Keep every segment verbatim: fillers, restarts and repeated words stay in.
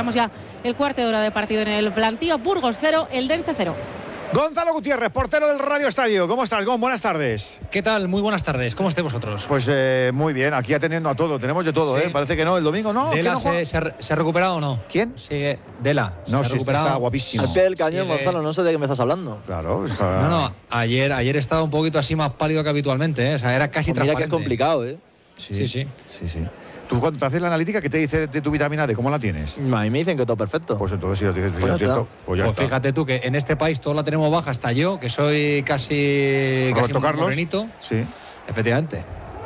tenemos ya el cuarto de hora de partido en el plantío. Burgos cero, Eldense cero. Gonzalo Gutiérrez, portero del Radio Estadio. ¿Cómo estás, Gon? Buenas tardes. ¿Qué tal? Muy buenas tardes. ¿Cómo estáis vosotros? Pues eh, muy bien, aquí atendiendo a todo. Tenemos de todo, sí. ¿eh? Parece que no, el domingo no. ¿Dela no se, se, se ha recuperado o no? ¿Quién? Sigue. Dela. No, se sí, está guapísimo. Al pie del cañón, Sigue... Gonzalo, no sé de qué me estás hablando. Claro, está... No, no, ayer, ayer estaba un poquito así más pálido que habitualmente, ¿eh? O sea, era casi pues mira transparente. que es complicado, ¿eh? Sí, sí, sí. sí, sí. Tú cuando te haces la analítica, ¿qué te dice de tu vitamina D? ¿Cómo la tienes? A mí me dicen que todo perfecto. Pues entonces si lo tienes, pues ya, ya está. Pues ya pues está. Fíjate tú que en este país todos la tenemos baja, hasta yo, que soy casi, casi Roberto Carlos. morenito. Sí. Efectivamente.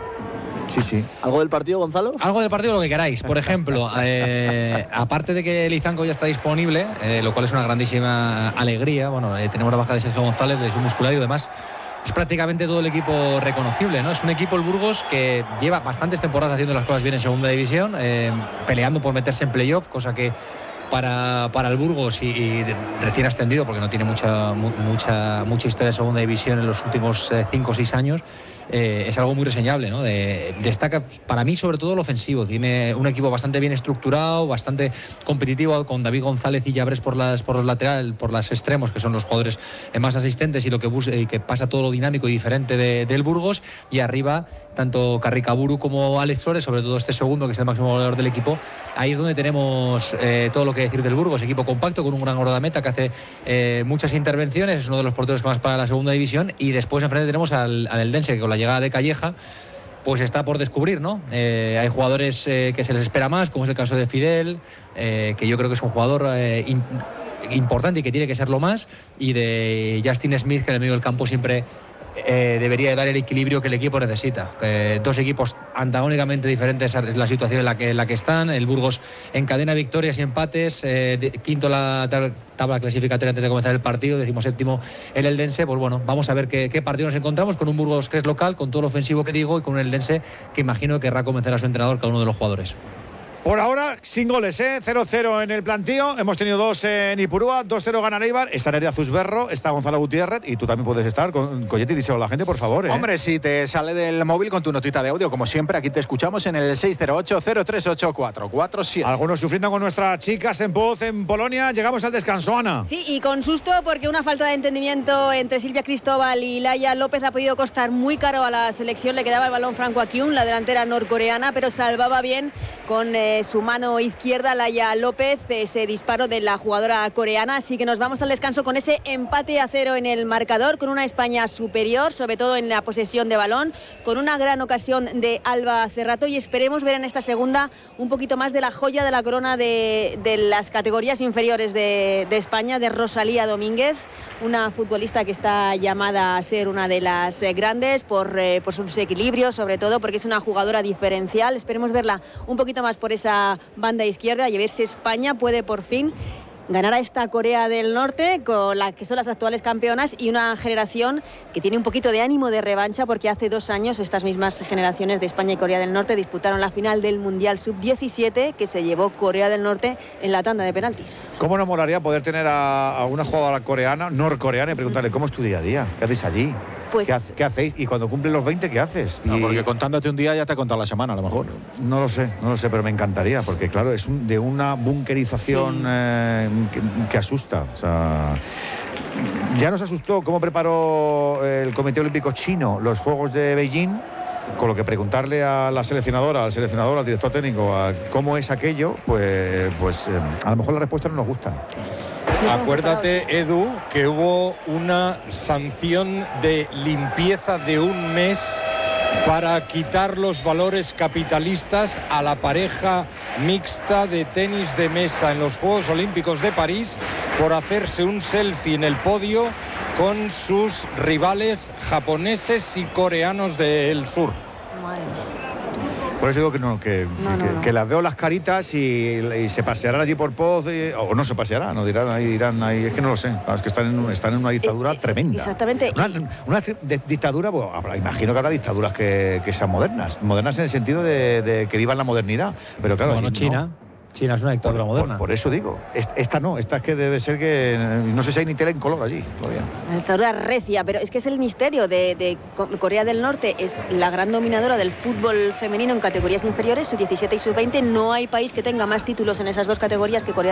Sí, sí. ¿Algo del partido, Gonzalo? Algo del partido, lo que queráis. Por ejemplo, eh, aparte de que Lizanco ya está disponible, eh, lo cual es una grandísima alegría, bueno, eh, tenemos la baja de Sergio González, de su muscular y demás. Es prácticamente todo el equipo reconocible, ¿no? Es un equipo, el Burgos, que lleva bastantes temporadas haciendo las cosas bien en segunda división, eh, peleando por meterse en playoff, cosa que para, para el Burgos y, y recién ascendido, porque no tiene mucha, mucha, mucha historia de segunda división en los últimos cinco o seis años, eh, es algo muy reseñable, ¿no? De, destaca para mí sobre todo lo ofensivo. Tiene un equipo bastante bien estructurado, bastante competitivo, con David González y Llabres por las por los laterales, por las extremos, que son los jugadores más asistentes y lo que bus y que pasa todo lo dinámico y diferente de, del Burgos, y arriba tanto Carricaburu como Alex Flores, sobre todo este segundo, que es el máximo goleador del equipo. Ahí es donde tenemos eh, todo lo que decir del Burgos, equipo compacto con un gran guardameta que hace eh, muchas intervenciones, es uno de los porteros que más para la segunda división, y después enfrente tenemos al, al Eldense, que con la llegada de Calleja pues está por descubrir, ¿no? Eh, hay jugadores eh, que se les espera más, como es el caso de Fidel, eh, que yo creo que es un jugador eh, in, importante y que tiene que serlo más, y de Justin Smith, que en el medio del campo siempre Eh, debería dar el equilibrio que el equipo necesita. Eh, dos equipos antagónicamente diferentes, es la situación en la que, en la que están. El Burgos encadena victorias y empates, eh, de, quinto la tab tabla clasificatoria antes de comenzar el partido, decimoséptimo el Eldense. Pues bueno, vamos a ver qué, qué partido nos encontramos, con un Burgos que es local, con todo lo ofensivo que digo, y con un Eldense que imagino que querrá convencer a su entrenador, cada uno de los jugadores. Por ahora, sin goles, ¿eh? cero cero en el plantío. Hemos tenido dos en Ipurúa, dos cero gana Eibar. Está Nerea Zusberro, está Gonzalo Gutiérrez, y tú también puedes estar. Con Coyetti, díselo a la gente, por favor, ¿eh? Hombre, si te sale del móvil con tu notita de audio, como siempre, aquí te escuchamos en el seis cero ocho, cero tres ocho, cuatro cuatro siete. Algunos sufriendo con nuestras chicas en Poz, en Polonia. Llegamos al descanso, Ana. Sí, y con susto, porque una falta de entendimiento entre Silvia Cristóbal y Laia López ha podido costar muy caro a la selección. Le quedaba el balón Franco Akyun, la delantera norcoreana, pero salvaba bien con eh, su mano izquierda Laia López ese disparo de la jugadora coreana. Así que nos vamos al descanso con ese empate a cero en el marcador, con una España superior, sobre todo en la posesión de balón, con una gran ocasión de Alba Cerrato, y esperemos ver en esta segunda un poquito más de la joya de la corona de, de las categorías inferiores de, de España, de Rosalía Domínguez, una futbolista que está llamada a ser una de las eh, grandes por, eh, por sus equilibrios, sobre todo porque es una jugadora diferencial. Esperemos verla un poquito más por esa banda izquierda y a ver si España puede por fin ganar a esta Corea del Norte, con la que son las actuales campeonas, y una generación que tiene un poquito de ánimo de revancha, porque hace dos años estas mismas generaciones de España y Corea del Norte disputaron la final del Mundial sub diecisiete, que se llevó Corea del Norte en la tanda de penaltis. ¿Cómo nos molaría poder tener a, a una jugadora coreana, norcoreana, y preguntarle cómo es tu día a día? ¿Qué hacéis allí? Pues, ¿Qué, ha, ¿Qué hacéis? Y cuando cumplen los veinte, ¿qué haces? No, y... porque contándote un día ya te ha contado la semana, a lo mejor. No lo sé, no lo sé, pero me encantaría, porque claro, es un, de una bunkerización sí. eh, que, que asusta. O sea, ya nos asustó cómo preparó el Comité Olímpico Chino los Juegos de Beijing, con lo que preguntarle a la seleccionadora, al seleccionador, al director técnico, a cómo es aquello, pues, pues eh, a lo mejor la respuesta no nos gusta. Acuérdate, Edu, que hubo una sanción de limpieza de un mes para quitar los valores capitalistas a la pareja mixta de tenis de mesa en los Juegos Olímpicos de París por hacerse un selfie en el podio con sus rivales japoneses y coreanos del sur. Madre mía. Por eso digo que no, que, no, que, no, no. que las veo las caritas y, y se pasearán allí por Poz, y, o no se pasearán, no dirán ahí, dirán ahí, es que no lo sé, es que están en, están en una dictadura eh, eh, tremenda. Exactamente. Una, una de, dictadura, bueno, habrá, imagino que habrá dictaduras que, que sean modernas, modernas en el sentido de, de que vivan la modernidad, pero claro. Bueno, China. No. China es una dictadura por, moderna. Por, por eso digo, esta no, esta es que debe ser que, no sé si hay ni tele en color allí todavía. Una dictadura recia, pero es que es el misterio de, de Corea del Norte, es la gran dominadora del fútbol femenino en categorías inferiores, sub diecisiete y sub veinte, no hay país que tenga más títulos en esas dos categorías que Corea